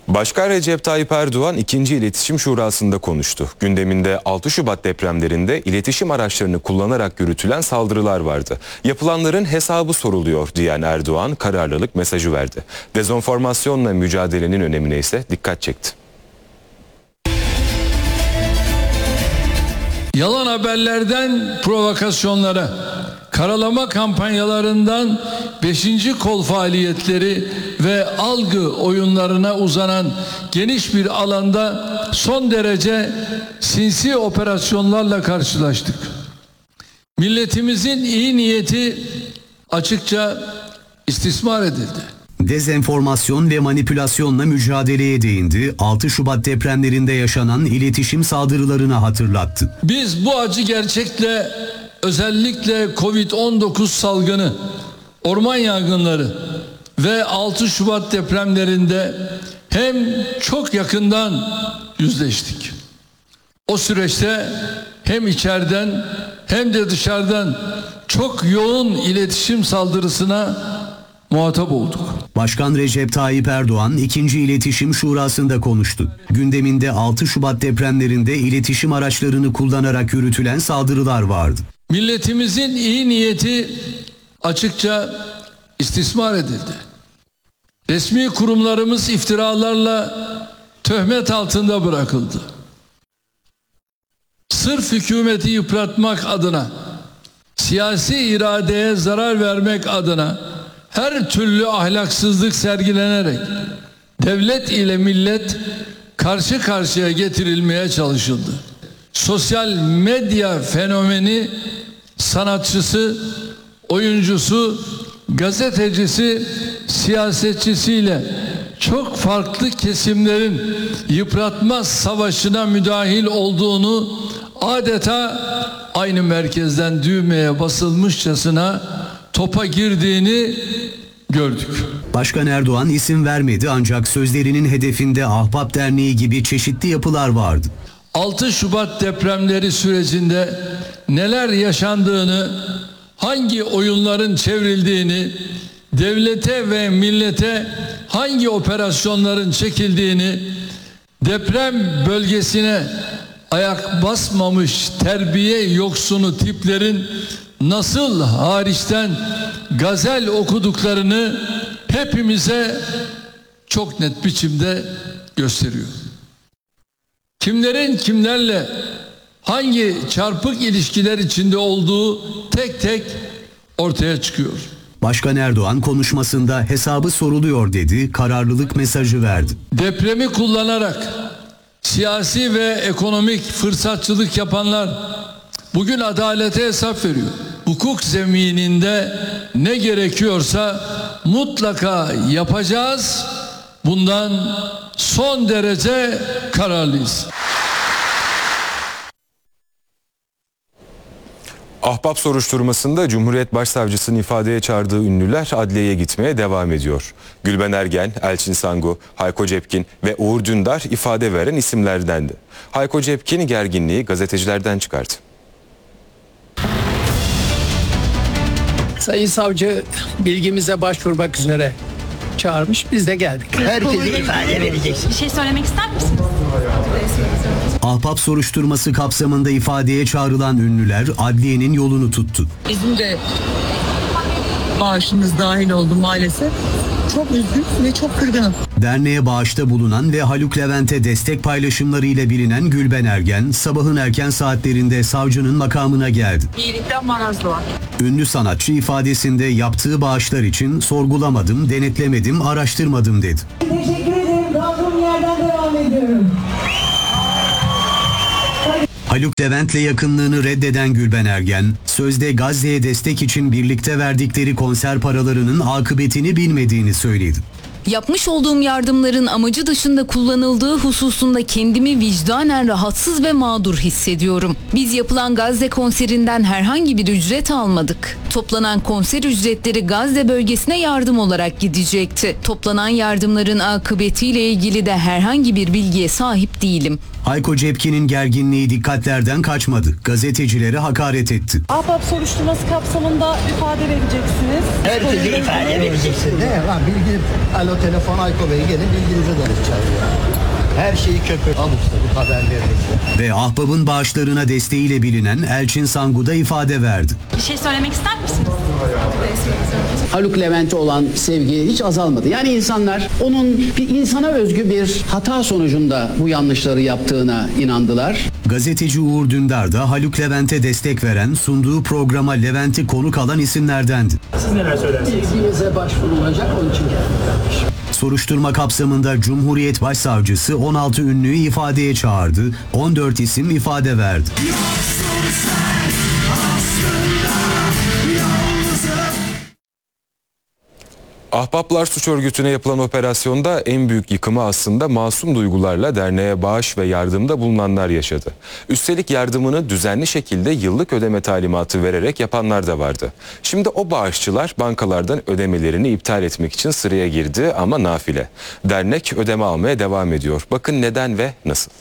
Başkan Recep Tayyip Erdoğan 2. İletişim Şurası'nda konuştu. Gündeminde 6 Şubat depremlerinde iletişim araçlarını kullanarak yürütülen saldırılar vardı. Yapılanların hesabı soruluyor diyen Erdoğan kararlılık mesajı verdi. Dezenformasyonla mücadelenin önemine ise dikkat çekti. Yalan haberlerden provokasyonlara, karalama kampanyalarından 5. kol faaliyetleri ve algı oyunlarına uzanan geniş bir alanda son derece sinsi operasyonlarla karşılaştık. Milletimizin iyi niyeti açıkça istismar edildi. Dezenformasyon ve manipülasyonla mücadeleye değindi. 6 Şubat depremlerinde yaşanan iletişim saldırılarını hatırlattı. Biz bu acı gerçekle özellikle Covid-19 salgını, orman yangınları ve 6 Şubat depremlerinde hem çok yakından yüzleştik. O süreçte hem içeriden hem de dışarıdan çok yoğun iletişim saldırısına muhatap olduk. Başkan Recep Tayyip Erdoğan 2. İletişim Şurası'nda konuştu. Gündeminde 6 Şubat depremlerinde iletişim araçlarını kullanarak yürütülen saldırılar vardı. Milletimizin iyi niyeti açıkça istismar edildi. Resmi kurumlarımız iftiralarla töhmet altında bırakıldı. Sırf hükümeti yıpratmak adına, siyasi iradeye zarar vermek adına her türlü ahlaksızlık sergilenerek devlet ile millet karşı karşıya getirilmeye çalışıldı. Sosyal medya fenomeni sanatçısı, oyuncusu, gazetecisi, siyasetçisiyle çok farklı kesimlerin yıpratma savaşına müdahil olduğunu adeta aynı merkezden düğmeye basılmışçasına topa girdiğini gördük. Başkan Erdoğan isim vermedi ancak sözlerinin hedefinde Ahbap Derneği gibi çeşitli yapılar vardı. 6 Şubat depremleri sürecinde neler yaşandığını, hangi oyunların çevrildiğini, devlete ve millete hangi operasyonların çekildiğini, deprem bölgesine ayak basmamış terbiye yoksunu tiplerin nasıl hariçten gazel okuduklarını hepimize çok net biçimde gösteriyor. Kimlerin kimlerle hangi çarpık ilişkiler içinde olduğu tek tek ortaya çıkıyor. Başkan Erdoğan konuşmasında hesabı soruluyor dedi, kararlılık mesajı verdi. Depremi kullanarak siyasi ve ekonomik fırsatçılık yapanlar bugün adalete hesap veriyor. Hukuk zemininde ne gerekiyorsa mutlaka yapacağız. Bundan son derece kararlıyız. Ahbap soruşturmasında Cumhuriyet Başsavcısı'nın ifadeye çağırdığı ünlüler adliyeye gitmeye devam ediyor. Gülben Ergen, Elçin Sangu, Hayko Cepkin ve Uğur Dündar ifade veren isimlerdendi. Hayko Cepkin gerginliği gazetecilerden çıkardı. Sayın Savcı bilgimize başvurmak üzere çağırmış. Biz de geldik. Herkese ifade vereceksin. Bir şey söylemek ister misiniz? Ahbap soruşturması kapsamında ifadeye çağrılan ünlüler adliyenin yolunu tuttu. Bizim de bağışımız dahil oldu maalesef. Çok üzgün ve çok kırgınım. Derneğe bağışta bulunan ve Haluk Levent'e destek paylaşımlarıyla bilinen Gülben Ergen, sabahın erken saatlerinde savcının makamına geldi. İyilikten maraz doğar. Ünlü sanatçı ifadesinde yaptığı bağışlar için sorgulamadım, denetlemedim, araştırmadım dedi. Teşekkür ederim. Kaldığım yerden devam ediyorum. Haluk Levent'le yakınlığını reddeden Gülben Ergen, sözde Gazze'ye destek için birlikte verdikleri konser paralarının akıbetini bilmediğini söyledi. Yapmış olduğum yardımların amacı dışında kullanıldığı hususunda kendimi vicdanen rahatsız ve mağdur hissediyorum. Biz yapılan Gazze konserinden herhangi bir ücret almadık. Toplanan konser ücretleri Gazze bölgesine yardım olarak gidecekti. Toplanan yardımların akıbetiyle ilgili de herhangi bir bilgiye sahip değilim. Hayko Cepkin'in gerginliği dikkatlerden kaçmadı. Gazetecilere hakaret etti. Ahbap soruşturması kapsamında ifade vereceksiniz. Herkese ifade vereceksin. Bilgi sonra telefon Ayko Bey gelin bilginize danışacağız. Her şeyi köpek abuk sabuk haberlerinizde. Ve Ahbap'ın bağışlarına desteğiyle bilinen Elçin Sangu da ifade verdi. Bir şey söylemek ister misiniz? Haluk Levent'e olan sevgi hiç azalmadı. Yani insanlar onun bir insana özgü bir hata sonucunda bu yanlışları yaptığına inandılar. Gazeteci Uğur Dündar da Haluk Levent'e destek veren, sunduğu programa Levent'i konuk alan isimlerdendi. Siz neler söylersiniz? Bilginize başvurulacak, onun için geldim. Soruşturma kapsamında Cumhuriyet Başsavcısı 16 ünlüyü ifadeye çağırdı. 14 isim ifade verdi. Ahbaplar suç örgütüne yapılan operasyonda en büyük yıkımı aslında masum duygularla derneğe bağış ve yardımda bulunanlar yaşadı. Üstelik yardımını düzenli şekilde yıllık ödeme talimatı vererek yapanlar da vardı. Şimdi o bağışçılar bankalardan ödemelerini iptal etmek için sıraya girdi ama nafile. Dernek ödeme almaya devam ediyor. Bakın neden ve nasıl?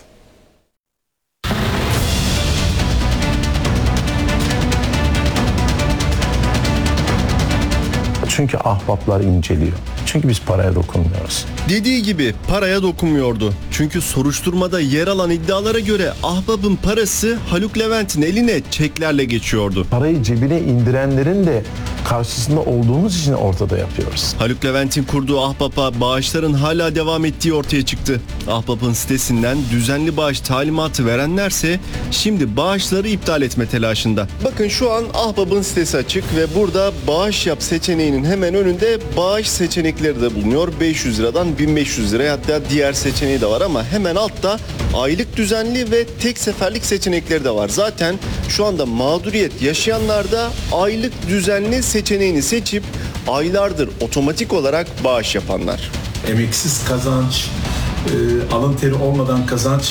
Çünkü ahbaplar inceliyor. Çünkü biz paraya dokunmuyoruz. Dediği gibi paraya dokunmuyordu. Çünkü soruşturmada yer alan iddialara göre Ahbap'ın parası Haluk Levent'in eline çeklerle geçiyordu. Parayı cebine indirenlerin de karşısında olduğumuz için ortada yapıyoruz. Haluk Levent'in kurduğu Ahbap'a bağışların hala devam ettiği ortaya çıktı. Ahbap'ın sitesinden düzenli bağış talimatı verenlerse şimdi bağışları iptal etme telaşında. Bakın şu an Ahbap'ın sitesi açık ve burada bağış yap seçeneğinin hemen önünde bağış seçenekleri de bulunuyor. 500 liradan 1500 liraya, hatta diğer seçeneği de var ama hemen altta aylık düzenli ve tek seferlik seçenekleri de var. Zaten şu anda mağduriyet yaşayanlar da aylık düzenli seçeneğini seçip aylardır otomatik olarak bağış yapanlar. Emeksiz kazanç, alın teri olmadan kazanç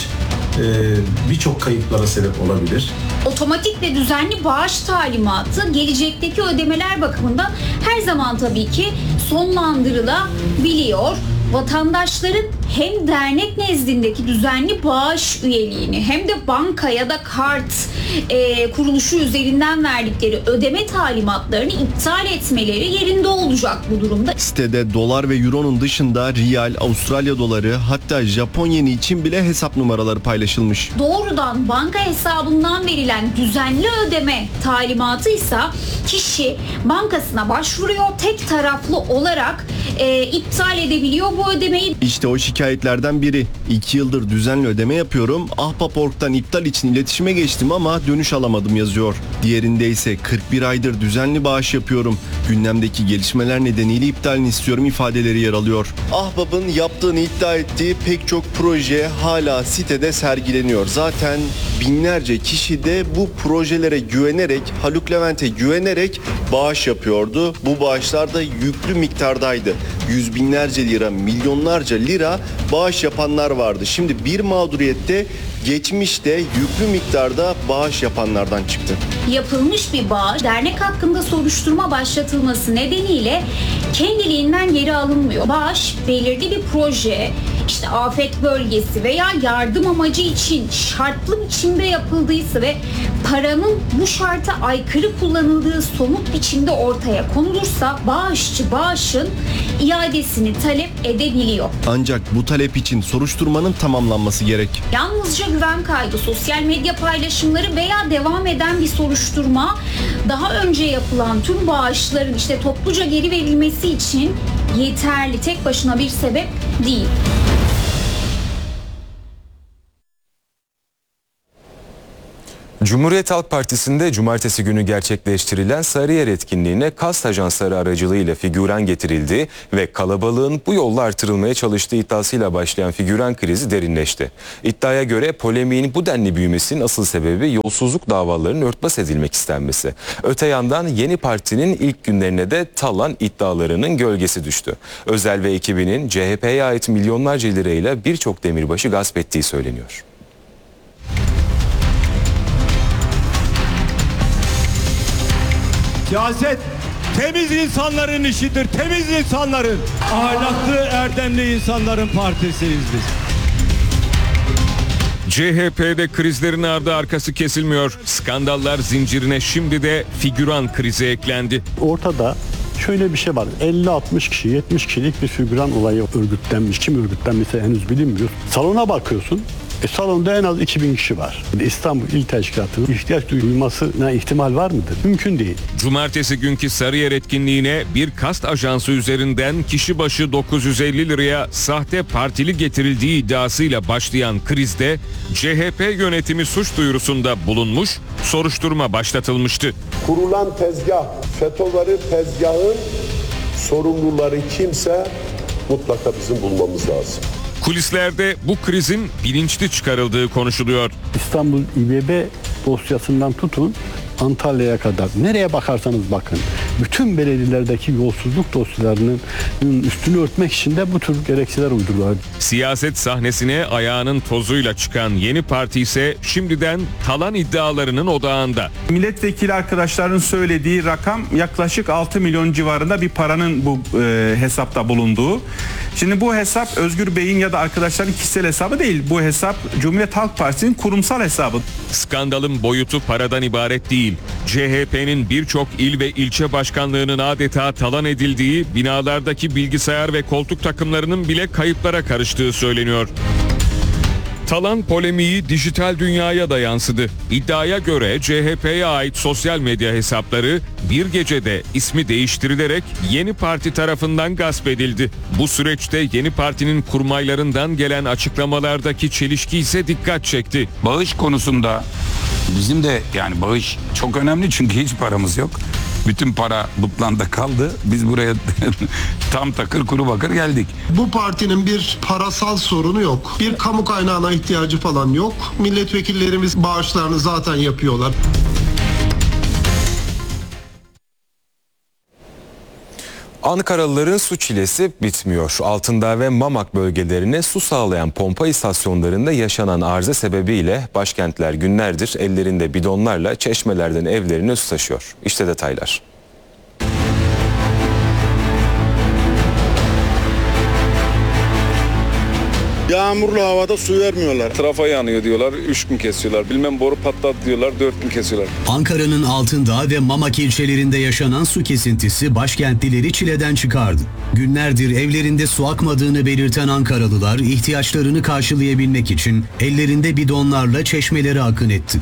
birçok kayıplara sebep olabilir. Otomatik ve düzenli bağış talimatı gelecekteki ödemeler bakımından her zaman tabii ki sonlandırılabiliyor. Vatandaşların hem dernek nezdindeki düzenli bağış üyeliğini hem de banka ya da kart kuruluşu üzerinden verdikleri ödeme talimatlarını iptal etmeleri yerinde olacak bu durumda. Sitede dolar ve euronun dışında riyal, Avustralya doları, hatta Japon yeni için bile hesap numaraları paylaşılmış. Doğrudan banka hesabından verilen düzenli ödeme talimatı ise kişi bankasına başvuruyor, tek taraflı olarak iptal edebiliyor bu ödemeyi. İşte o şikayetlerden biri. 2 yıldır düzenli ödeme yapıyorum. Ahbap.org'dan iptal için iletişime geçtim ama dönüş alamadım yazıyor. Diğerinde ise 41 aydır düzenli bağış yapıyorum. Gündemdeki gelişmeler nedeniyle iptalini istiyorum ifadeleri yer alıyor. Ahbap'ın yaptığını iddia ettiği pek çok proje hala sitede sergileniyor. Zaten binlerce kişi de bu projelere güvenerek, Haluk Levent'e güvenerek bağış yapıyordu. Bu bağışlar da yüklü miktardaydı. Yüz binlerce lira, milyonlarca lira bağış yapanlar vardı. Şimdi bir mağduriyette geçmişte yüklü miktarda bağış yapanlardan çıktı. Yapılmış bir bağış dernek hakkında soruşturma başlatılması nedeniyle kendiliğinden geri alınmıyor. Bağış belirli bir proje, işte afet bölgesi veya yardım amacı için şartlı biçimde yapıldıysa ve paranın bu şarta aykırı kullanıldığı somut biçimde ortaya konulursa bağışçı bağışın iadesini talep edebiliyor. Ancak bu talep için soruşturmanın tamamlanması gerek. Yalnızca güven kaydı, sosyal medya paylaşımları veya devam eden bir soruşturma daha önce yapılan tüm bağışların işte topluca geri verilmesi için yeterli, tek başına bir sebep değil. Cumhuriyet Halk Partisi'nde cumartesi günü gerçekleştirilen Sarıyer etkinliğine kast ajansları aracılığıyla figüran getirildi ve kalabalığın bu yolla artırılmaya çalıştığı iddiasıyla başlayan figüran krizi derinleşti. İddiaya göre polemiğin bu denli büyümesinin asıl sebebi yolsuzluk davalarının örtbas edilmek istenmesi. Öte yandan yeni partinin ilk günlerine de talan iddialarının gölgesi düştü. Özel ve ekibinin CHP'ye ait milyonlarca lirayla birçok demirbaşı gasp ettiği söyleniyor. Siyaset temiz insanların işidir, temiz insanların, ahlaklı, erdemli insanların partisiyiz biz. CHP'de krizlerin ardı arkası kesilmiyor. Skandallar zincirine şimdi de figüran krizi eklendi. Ortada şöyle bir şey var. 50-60 kişi, 70 kişilik bir figüran olayı örgütlenmiş. Kim örgütlenmişse henüz bilinmiyor. Salona bakıyorsun. Salonda en az 2000 kişi var. İstanbul İl Teşkilatı'nın ihtiyaç duyulmasına ihtimal var mıdır? Mümkün değil. Cumartesi günkü Sarıyer etkinliğine bir kast ajansı üzerinden kişi başı 950 liraya sahte partili getirildiği iddiasıyla başlayan krizde CHP yönetimi suç duyurusunda bulunmuş, soruşturma başlatılmıştı. Kurulan tezgah, FETÖ'leri tezgahın sorumluları kimse mutlaka bizim bulmamız lazım. Kulislerde bu krizin bilinçli çıkarıldığı konuşuluyor. İstanbul İBB dosyasından tutun Antalya'ya kadar nereye bakarsanız bakın. Bütün belediyelerdeki yolsuzluk dosyalarının üstünü örtmek için de bu tür gerekçeler uydururlar. Siyaset sahnesine ayağının tozuyla çıkan yeni parti ise şimdiden talan iddialarının odağında. Milletvekili arkadaşların söylediği rakam yaklaşık 6 milyon civarında bir paranın bu hesapta bulunduğu. Şimdi bu hesap Özgür Bey'in ya da arkadaşların kişisel hesabı değil. Bu hesap Cumhuriyet Halk Partisi'nin kurumsal hesabı. Skandalın boyutu paradan ibaret değil. CHP'nin birçok il ve ilçe başkanlığının adeta talan edildiği, binalardaki bilgisayar ve koltuk takımlarının bile kayıplara karıştığı söyleniyor. Talan polemiği dijital dünyaya da yansıdı. İddiaya göre CHP'ye ait sosyal medya hesapları bir gecede ismi değiştirilerek Yeni Parti tarafından gasp edildi. Bu süreçte Yeni Parti'nin kurmaylarından gelen açıklamalardaki çelişki ise dikkat çekti. Bağış konusunda bizim de yani bağış çok önemli çünkü hiç paramız yok. Bütün para bu planda kaldı. Biz buraya tam takır kuru bakır geldik. Bu partinin bir parasal sorunu yok. Bir kamu kaynağına ihtiyacı falan yok. Milletvekillerimiz bağışlarını zaten yapıyorlar. Ankaralıların su çilesi bitmiyor. Altındağ ve Mamak bölgelerine su sağlayan pompa istasyonlarında yaşanan arıza sebebiyle başkentler günlerdir ellerinde bidonlarla çeşmelerden evlerine su taşıyor. İşte detaylar. Yağmurlu havada su vermiyorlar. Trafo yanıyor diyorlar, 3 gün kesiyorlar. Bilmem boru patladı diyorlar, 4 gün kesiyorlar. Ankara'nın Altındağ ve Mamak ilçelerinde yaşanan su kesintisi başkentlileri çileden çıkardı. Günlerdir evlerinde su akmadığını belirten Ankaralılar ihtiyaçlarını karşılayabilmek için ellerinde bidonlarla çeşmelere akın etti.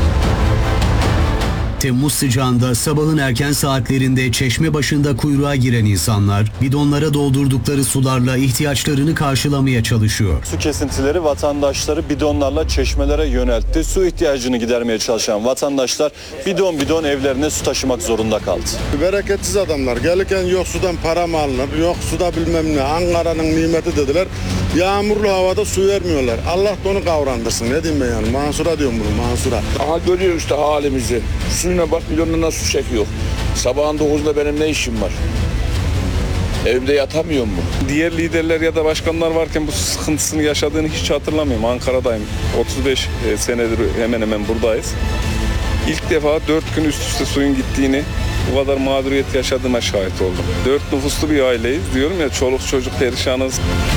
Temmuz sıcağında sabahın erken saatlerinde çeşme başında kuyruğa giren insanlar bidonlara doldurdukları sularla ihtiyaçlarını karşılamaya çalışıyor. Su kesintileri vatandaşları bidonlarla çeşmelere yöneltti. Su ihtiyacını gidermeye çalışan vatandaşlar bidon bidon evlerine su taşımak zorunda kaldı. Bereketsiz adamlar. Gelirken yok sudan para mı alınır, yok suda bilmem ne. Ankara'nın nimeti dediler. Yağmurlu havada su vermiyorlar. Allah da onu kavrandırsın. Ne diyeyim ben yani? Mansur'a diyorum bunu, Mansur'a. Aha görüyor işte halimizi. Suyuna bak milyonuna su çekiyor. Sabahın 9'da benim ne işim var? Evimde yatamıyor mu? Diğer liderler ya da başkanlar varken bu sıkıntısını yaşadığını hiç hatırlamıyorum. Ankara'dayım. 35 senedir hemen hemen buradayız. İlk defa 4 gün üst üste suyun gittiğini, bu kadar mağduriyet yaşadığıma şahit oldum. 4 nüfuslu bir aileyiz. Diyorum ya, çoluk çocuk perişanız.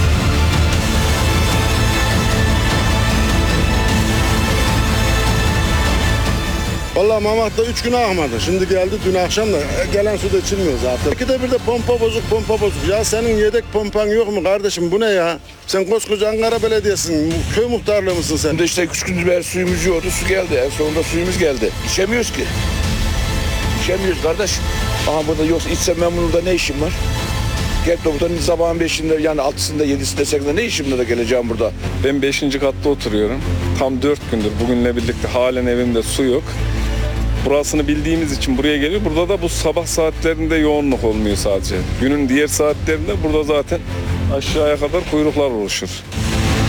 Vallahi Mamak'ta 3 gün akmadı. Şimdi geldi dün akşam da gelen su da içilmiyor zaten. İkide bir de pompa bozuk. Ya senin yedek pompan yok mu kardeşim? Bu ne ya? Sen koskoca Ankara Belediyesi'nin köy muhtarlığı mısın sen? Şimdi işte 3 gündür beri suyumuz yoktu. Su geldi. En sonunda suyumuz geldi. İçemiyoruz ki. İçemiyoruz kardeş. Aha burada yoksa içsem ben burada ne işim var? Gel de burada sabahın 5'inde yani 6'sında 7'sinde 8'inde ne işimle de geleceğim burada? Ben 5. katta oturuyorum. Tam 4 gündür bugünle birlikte halen evimde su yok. Burasını bildiğimiz için buraya geliyor. Burada da bu sabah saatlerinde yoğunluk olmuyor sadece. Günün diğer saatlerinde burada zaten aşağıya kadar kuyruklar oluşur.